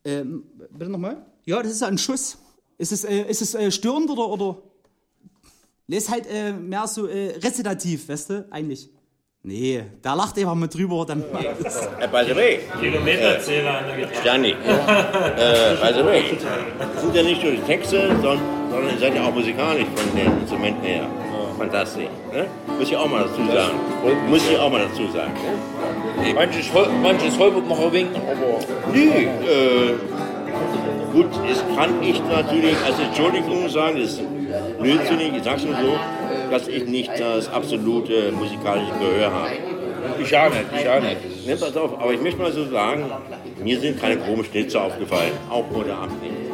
Bitte nochmal? Ja, das ist ein Schuss. Ist es störend oder? Nee, ist halt mehr so rezitativ, weißt du, eigentlich. Nee, da lacht einfach mit drüber, dann macht es. By the way. Kilometerzähler an der Gitarre. Stani. By the way. Das sind ja nicht nur die Texte, sondern ihr seid ja auch musikalisch von den Instrumenten her. Fantastisch. Ne? Muss ich auch mal dazu sagen. Ne? Manches holpert noch ein wenig, aber... Nee, gut, das kann ich natürlich als Entschuldigung sagen, das ist blödsinnig, ich sag's nur so, dass ich nicht das absolute musikalische Gehör habe. Ich auch nicht. Ne, pass auf, aber ich möchte mal so sagen, mir sind keine groben Schnitzer aufgefallen, auch vor der Abnehmung.